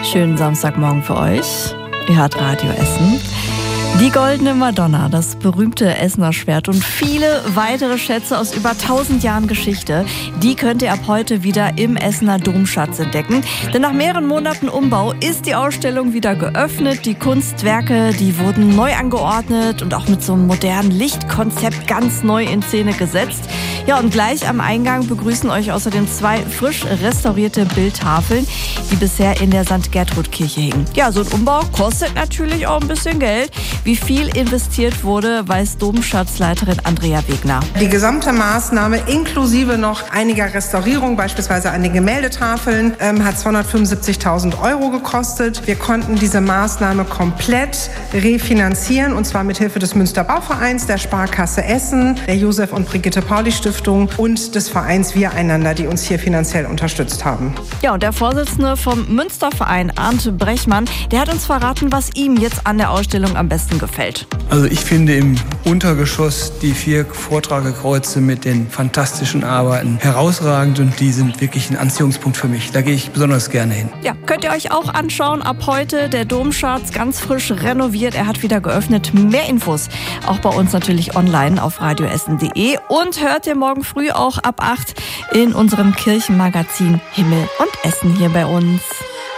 Schönen Samstagmorgen für euch. Ihr hört Radio Essen. Die Goldene Madonna, das berühmte Essener Schwert und viele weitere Schätze aus über 1000 Jahren Geschichte, die könnt ihr ab heute wieder im Essener Domschatz entdecken. Denn nach mehreren Monaten Umbau ist die Ausstellung wieder geöffnet. Die Kunstwerke, die wurden neu angeordnet und auch mit so einem modernen Lichtkonzept ganz neu in Szene gesetzt. Ja, und gleich am Eingang begrüßen euch außerdem 2 frisch restaurierte Bildtafeln, die bisher in der St. Gertrud-Kirche hingen. Ja, so ein Umbau kostet natürlich auch ein bisschen Geld. Wie viel investiert wurde, weiß Domschatzleiterin Andrea Wegner. Die gesamte Maßnahme inklusive noch einiger Restaurierungen, beispielsweise an den Gemäldetafeln, hat 275.000 € gekostet. Wir konnten diese Maßnahme komplett refinanzieren, und zwar mit Hilfe des Münster Bauvereins, der Sparkasse Essen, der Josef und Brigitte Pauli Stiftung und des Vereins Wir Einander, die uns hier finanziell unterstützt haben. Ja, und der Vorsitzende vom Münsterverein, Arndt Brechmann, der hat uns verraten, was ihm jetzt an der Ausstellung am besten gefällt. Also ich finde im Untergeschoss die 4 Vortragekreuze mit den fantastischen Arbeiten herausragend, und die sind wirklich ein Anziehungspunkt für mich. Da gehe ich besonders gerne hin. Ja, könnt ihr euch auch anschauen. Ab heute der Domschatz ganz frisch renoviert. Er hat wieder geöffnet. Mehr Infos auch bei uns natürlich online auf radioessen.de, und hört ihr morgen früh auch ab 8 in unserem Kirchenmagazin Himmel und Essen hier bei uns.